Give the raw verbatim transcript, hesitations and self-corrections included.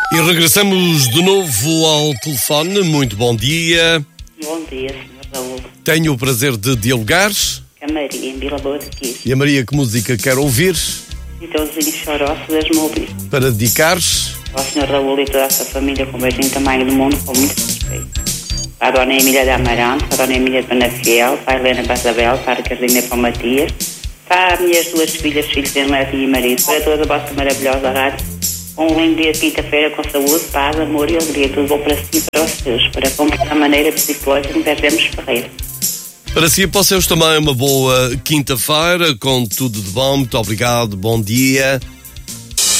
E regressamos de novo ao telefone. Muito bom dia. Bom dia, senhor Raul. Tenho o prazer de dialogar. A Maria, em Vila Boa de Quis. E a Maria, que música quer ouvir? Então-zinho choroso das móveis. Para dedicares? Ao senhor Raul e toda a sua família, com o beijinho tamanho do mundo, com muito respeito. Para a dona Emília de Amarante, para a dona Emília de Penafiel, para a Helena para a Isabel, para a Carolina e para o Matias, para as minhas duas filhas, filhos de Neto e marido, para toda a vossa maravilhosa rádio. Um lindo dia de quinta-feira com saúde, paz, amor e alegria. Tudo bom para si e para os seus. Para completar a maneira psicológica que devemos Ferreira. Para si e para os seus também uma boa quinta-feira, com tudo de bom. Muito obrigado, bom dia.